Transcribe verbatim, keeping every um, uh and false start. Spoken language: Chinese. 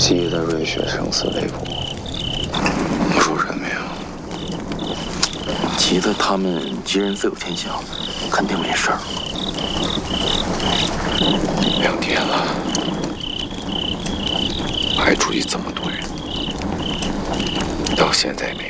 急得瑞雪生死未卜，无数人命。 急得他们吉人自有天相，肯定没事儿。 两天了，还注意这么多人，到现在没